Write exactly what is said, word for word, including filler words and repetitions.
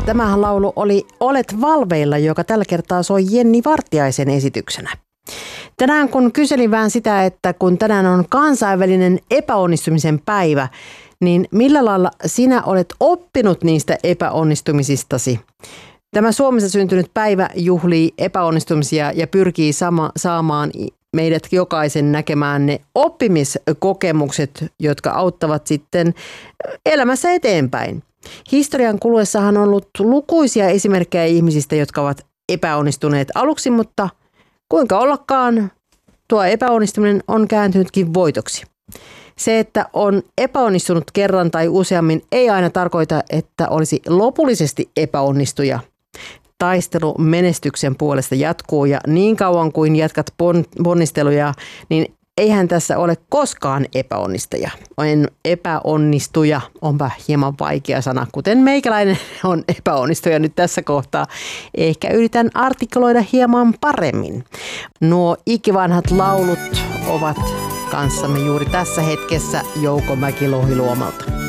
Tämä laulu oli Olet valveilla, joka tällä kertaa soi Jenni Vartiaisen esityksenä. Tänään kun kyselin vähän sitä, että kun tänään on kansainvälinen epäonnistumisen päivä, niin millä lailla sinä olet oppinut niistä epäonnistumisistasi? Tämä Suomessa syntynyt päivä juhlii epäonnistumisia ja pyrkii sama, saamaan meidät jokaisen näkemään ne oppimiskokemukset, jotka auttavat sitten elämässä eteenpäin. Historian kuluessahan on ollut lukuisia esimerkkejä ihmisistä, jotka ovat epäonnistuneet aluksi, mutta kuinka ollakaan tuo epäonnistuminen on kääntynytkin voitoksi. Se, että on epäonnistunut kerran tai useammin, ei aina tarkoita, että olisi lopullisesti epäonnistuja. Taistelu menestyksen puolesta jatkuu ja niin kauan kuin jatkat ponnisteluja, niin eihän tässä ole koskaan epäonnistaja. On epäonnistuja, onpa hieman vaikea sana, kuten meikäläinen on epäonnistuja nyt tässä kohtaa. Ehkä yritän artikuloida hieman paremmin. Nuo ikivanhat laulut ovat kanssamme juuri tässä hetkessä Jouko Mäki-Lohiluomalta.